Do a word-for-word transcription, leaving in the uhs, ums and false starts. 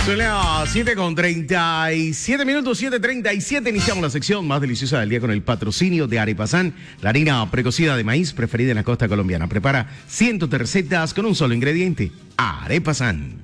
Son las siete con treinta y siete minutos, siete treinta y siete. Iniciamos la sección más deliciosa del día con el patrocinio de Arepasan, la harina precocida de maíz preferida en la costa colombiana. Prepara cientos de recetas con un solo ingrediente, Arepasan.